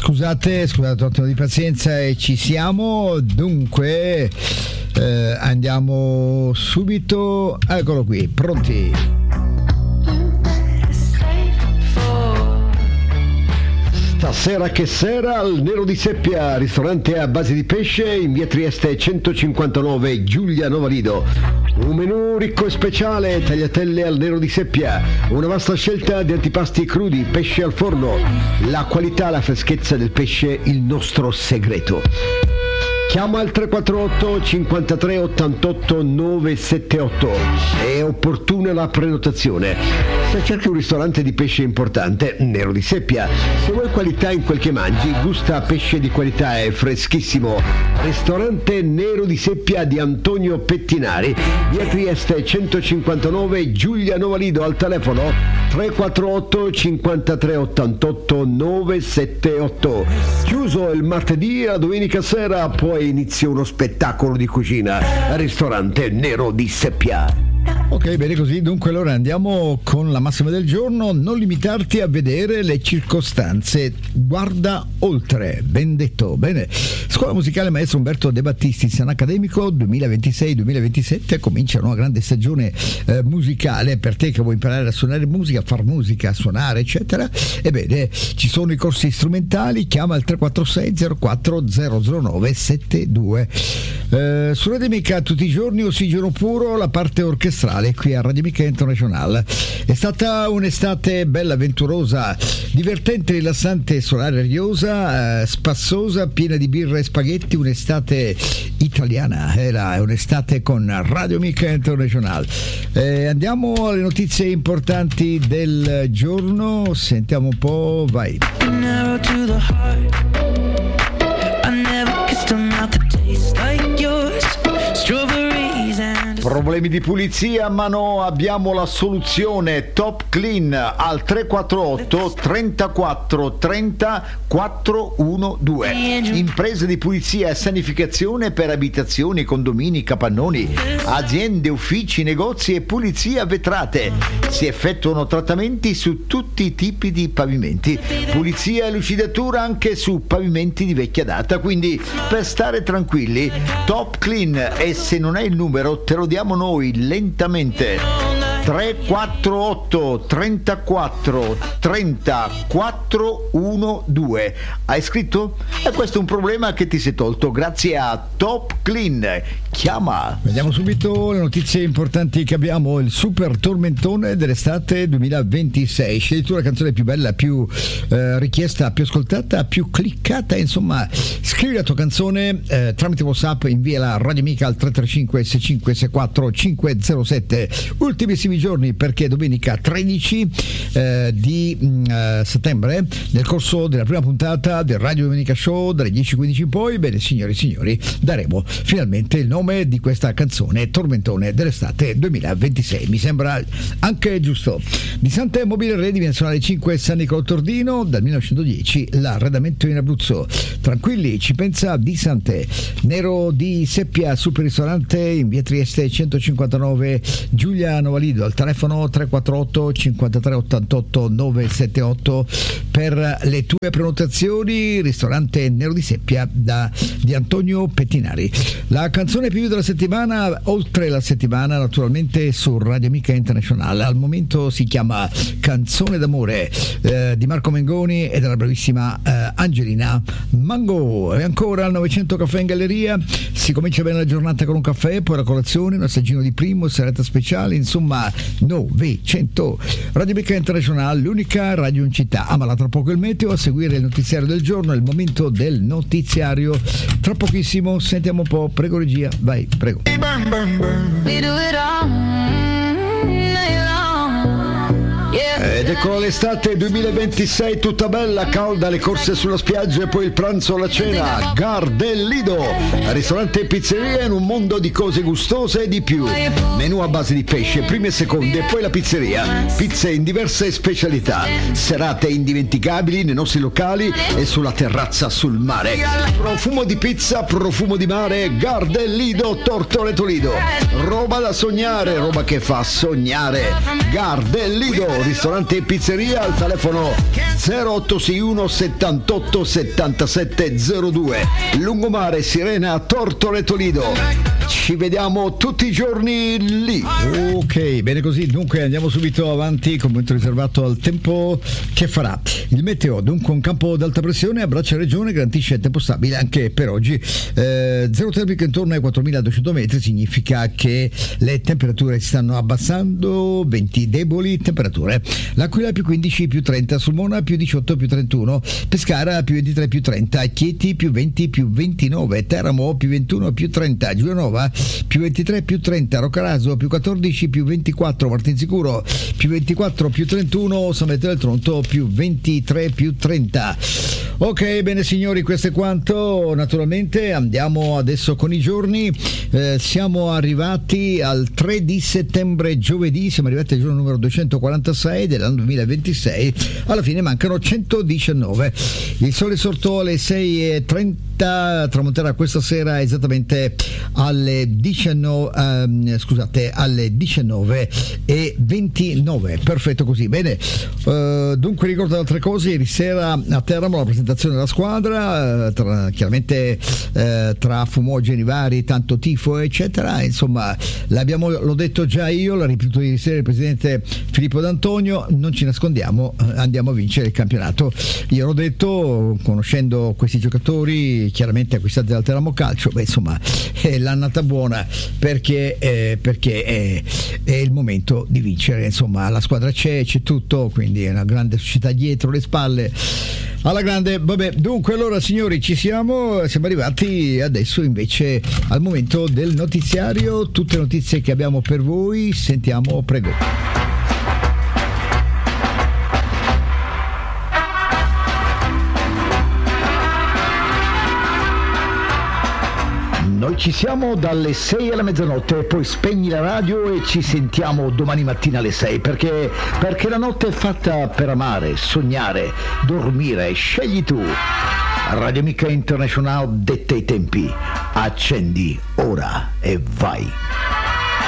Scusate un attimo di pazienza e ci siamo. Dunque andiamo subito, eccolo qui, pronti. Stasera che sera al Nero di Seppia, ristorante a base di pesce in via Trieste 159, Giulia Novalido. Un menù ricco e speciale, tagliatelle al Nero di Seppia, una vasta scelta di antipasti crudi, pesce al forno, la qualità, la freschezza del pesce, il nostro segreto. Chiama al 348 53 88 978, è opportuna la prenotazione. Se cerchi un ristorante di pesce importante, Nero di Seppia. Se vuoi qualità in quel che mangi, gusta pesce di qualità e freschissimo. Ristorante Nero di Seppia di Antonio Pettinari, via Trieste 159, Giulia Novalido, al telefono 348 53 88 978. Chiuso il martedì e la domenica sera, poi inizia uno spettacolo di cucina. Ristorante Nero di Seppia. Ok, bene così. Dunque allora andiamo con la massima del giorno: non limitarti a vedere le circostanze, guarda oltre. Ben detto. Bene. Scuola musicale Maestro Umberto De Battisti, anno accademico 2026-2027, comincia una grande stagione musicale per te che vuoi imparare a suonare musica, far musica, suonare eccetera. Ebbene, ci sono i corsi strumentali. Chiama al 346 04 009 72. Su Radio Mica tutti i giorni ossigeno puro, la parte orchestrale qui a Radio Mica International. È stata un'estate bella, avventurosa, divertente, rilassante, solare, ariosa, spassosa, piena di birra e spaghetti, un'estate italiana. Era un'estate con Radio Mica International. Andiamo alle notizie importanti del giorno, sentiamo un po', vai. Problemi di pulizia? Ma no, abbiamo la soluzione. Top Clean al 348 34 30 412. Imprese di pulizia e sanificazione per abitazioni, condomini, capannoni, aziende, uffici, negozi e pulizia vetrate. Si effettuano trattamenti su tutti i tipi di pavimenti, pulizia e lucidatura anche su pavimenti di vecchia data. Quindi per stare tranquilli, Top Clean, e se non hai il numero te lo diamo noi lentamente: 348 34 30 412. Hai scritto? E questo è un problema che ti sei tolto grazie a Top Clean. Chiama. Vediamo subito le notizie importanti che abbiamo. Il super tormentone dell'estate 2026. Scegli tu la canzone più bella, più richiesta, più ascoltata, più cliccata. Insomma, scrivi la tua canzone tramite WhatsApp, inviala a Radio Mica al 335 6564 507. Ultimissimi giorni, perché domenica 13 di settembre, nel corso della prima puntata del Radio Domenica Show dalle 10:15 in poi, bene signori e signori, daremo finalmente il nome di questa canzone, tormentone dell'estate 2026. Mi sembra anche giusto. Di Sante Mobile Re viene a suonare 5 San Nicolò Tordino dal 1910, l'arredamento in Abruzzo. Tranquilli, ci pensa Di Sante. Nero di Seppia, super ristorante in via Trieste 159, Giulia Novalido, al telefono 348 53 88 978 per le tue prenotazioni. Ristorante Nero di Seppia di Antonio Pettinari. La canzone più della settimana, oltre la settimana, naturalmente su Radio Mica International. Al momento si chiama Canzone d'amore di Marco Mengoni e della bravissima Angelina Mango. E ancora al 900 Caffè in Galleria. Si comincia bene la giornata con un caffè, poi la colazione, un assaggino di primo, serata speciale, insomma 900. Radio Mica International, l'unica radio in città. Ma tra poco il meteo, a seguire il notiziario del giorno, il momento del notiziario. Tra pochissimo sentiamo un po', prego regia, vai, prego. Ed ecco l'estate 2026 tutta bella, calda, le corse sulla spiaggia e poi il pranzo o la cena. Gardellido, ristorante e pizzeria in un mondo di cose gustose e di più. Menù a base di pesce, prime e seconde, e poi la pizzeria. Pizze in diverse specialità. Serate indimenticabili nei nostri locali e sulla terrazza sul mare. Profumo di pizza, profumo di mare. Gardellido, Tortore Toledo. Roba da sognare, roba che fa sognare. Gardellido, ristorante ristorante e pizzeria al telefono 0861 78 77 02, Lungomare, Sirena, Tortoreto Lido. Ci vediamo tutti i giorni lì. Ok, bene così. Dunque andiamo subito avanti con momento riservato al tempo che farà. Il meteo, dunque un campo d'alta pressione abbraccia la regione, garantisce tempo stabile anche per oggi. Zero termico intorno ai 4200 metri, significa che le temperature si stanno abbassando, venti deboli temperature. L'Aquila più 15 più 30, Sulmona più 18 più 31, Pescara più 23 più 30, Chieti più 20 più 29, Teramo più 21 più 30, Giulianova più 23 più 30, Roccaraso più 14 più 24, Martinsicuro più 24 più 31, San Benedetto del Tronto più 23 più 30. Ok, bene signori, questo è quanto. Naturalmente andiamo adesso con i giorni. Siamo arrivati al 3 di settembre, giovedì, siamo arrivati al giorno numero 246 dell'anno 2026, alla fine mancano 119. Il sole sortò alle 6:30, tramonterà questa sera esattamente alle 19:29. Perfetto così, bene. Dunque ricordo altre cose. Ieri sera a Teramo la presentazione della squadra, chiaramente tra fumogeni vari, tanto tifo eccetera, insomma l'ho detto già io, l'ha ripetuto ieri sera il presidente Filippo D'Antonio, non ci nascondiamo, andiamo a vincere il campionato. Io l'ho detto, conoscendo questi giocatori chiaramente acquistati dal Teramo Calcio, insomma è l'annata buona perché è il momento di vincere, insomma la squadra c'è tutto, quindi è una grande società dietro le spalle alla grande. Vabbè, dunque allora signori, siamo arrivati adesso invece al momento del notiziario, tutte le notizie che abbiamo per voi, sentiamo, prego. Noi ci siamo dalle 6 alla mezzanotte, poi spegni la radio e ci sentiamo domani mattina alle 6, perché la notte è fatta per amare, sognare, dormire, scegli tu. Radio Amica International detta i tempi, accendi ora e vai.